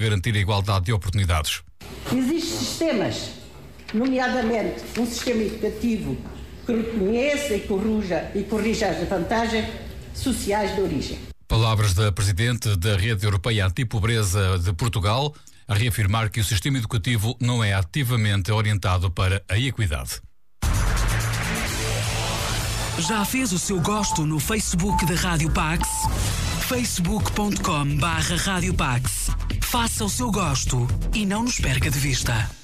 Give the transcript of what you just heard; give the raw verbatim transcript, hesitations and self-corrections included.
garantir a igualdade de oportunidades. Existem sistemas, nomeadamente um sistema educativo que reconheça e corrija, e corrija as vantagens sociais de origem. Palavras da Presidente da Rede Europeia Antipobreza de Portugal, a reafirmar que o sistema educativo não é ativamente orientado para a equidade. Já fez o seu gosto no Facebook da Rádio Pax? facebook ponto com barra Rádio Pax. Faça o seu gosto e não nos perca de vista.